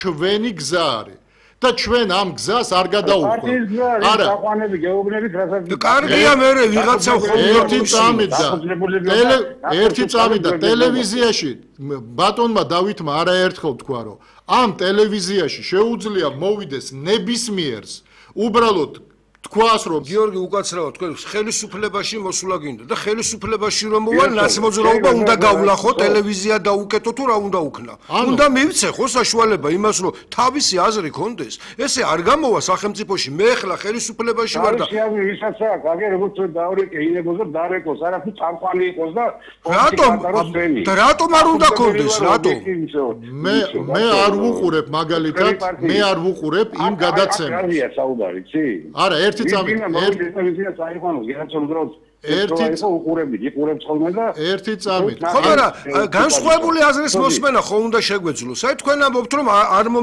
ჩვენი გზა არის და ჩვენ ამ გზას არ გადაუხვევთ. არა, საყვანები გეუბნებით რასაც კარგია მე ვიღაცა ერთი წამი და ტელევიზიაში ბატონმა დავითმა არაერთხელ თქვა რომ ამ ტელევიზიაში შეუძლია მოვიდეს ნებისმიერს უბრალოდ თქვას რომ გიორგი უკაცრავად თქვენ ხელისუფლებაში მოსულა გინდა და ხელისუფლებაში რომ მოვალ ნაცმოძრაობა უნდა გავნახო ტელევიზია დაუკეთო თუ რა უნდა უქნა უნდა მივცე ხო საშუალება იმას რომ თავისი აზრი ქონდეს ესე არ გამოვა სახელმწიფოში მე ხლა ხელისუფლებაში ვარ და ვისაც აქვს აგერ როგორც დავრეკე ინებოს და დარეკოს არაფერი წამყვანი იყოს და რატომ არ უნდა ქონდეს რატომ მე არ ვუყურებ მაგალითად მე არ ვუყურებ იმ გადაცემას არა ერთი წამი ერთი წამი ხო მაგრამ განსხვავებული აზრის მოსმენა ხო უნდა შეგვეძლო საერთოდ თქვენ ამბობთ რომ არ